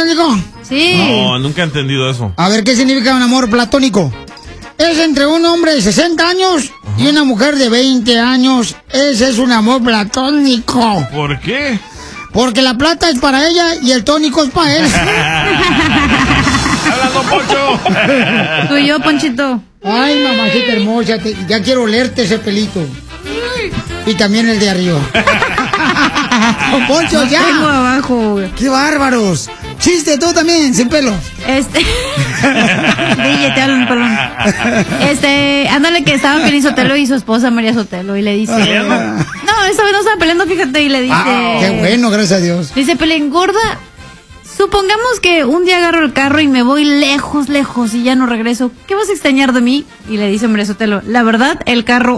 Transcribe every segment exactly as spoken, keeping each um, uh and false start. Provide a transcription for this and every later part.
platónico? Sí. No, nunca he entendido eso. A ver, ¿qué significa un amor platónico? Es entre un hombre de sesenta años uh-huh. y una mujer de veinte años. Ese es un amor platónico. ¿Por qué? Porque la plata es para ella y el tónico es para él. ¡Hablando, Poncho! Tú y yo, Ponchito. Ay, mamacita hermosa, te, ya quiero olerte ese pelito. Y también el de arriba. Don Poncho, no ya. Tengo abajo. ¡Qué bárbaros! Chiste, tú también, sin pelo. Este. D J, te hablo un pelón. Este, ándale que estaban Piolín Sotelo y su esposa María Sotelo y le dice. ¿Peleando? No, esta vez no estaban peleando, fíjate, y le dice. Ah, qué bueno, gracias a Dios. Dice, Pelín, gorda, supongamos que un día agarro el carro y me voy lejos, lejos y ya no regreso. ¿Qué vas a extrañar de mí? Y le dice María Sotelo, la verdad, el carro.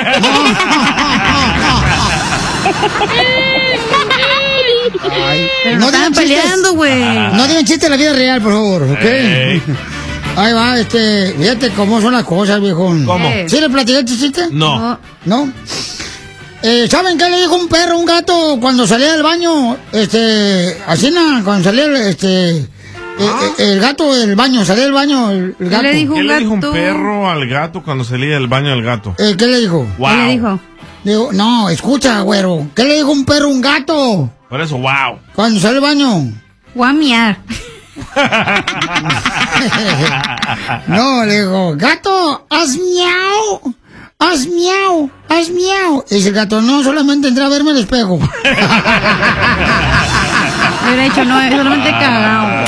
Ay, pero no, no estaban peleando, güey. No digan chistes en la vida real, por favor, ¿ok? Hey. Ahí va, este, fíjate cómo son las cosas, viejo. ¿Cómo? ¿Sí le platiqué este chiste? No. ¿No? Eh, ¿Saben qué le dijo un perro a un gato cuando salía del baño? Este, así nada, cuando salía, este, ¿Ah? eh, el gato del baño, salía del baño, el, el gato. ¿Qué le dijo un ¿Qué gato? le dijo un perro al gato cuando salía del baño del gato? Eh, ¿Qué le dijo? Wow. ¿Qué le dijo? Digo, no, escucha, güero. ¿Qué le dijo un perro a un gato? Por eso, wow. Cuando sale del baño. Guamiar. No, le digo, gato, haz miau, haz miau, haz miau. Y dice el gato, no, solamente entré a verme al espejo. Hubiera dicho, no, solamente cagado.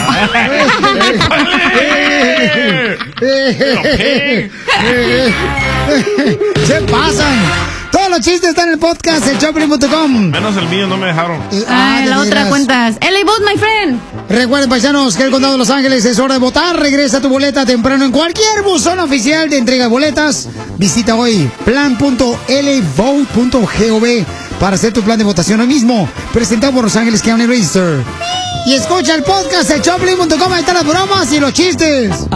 Se pasan. Todos los chistes están en el podcast de Choplin punto com. Menos el mío, no me dejaron. Ah, ah la otra cuentas. L A Vote, my friend. Recuerden, paisanos, que el Condado de Los Ángeles es hora de votar. Regresa tu boleta temprano en cualquier buzón oficial de entrega de boletas. Visita hoy plan punto l a vote punto gov para hacer tu plan de votación hoy mismo. Presentado por Los Ángeles County Register. Y escucha el podcast de Choplin punto com. Ahí están las bromas y los chistes.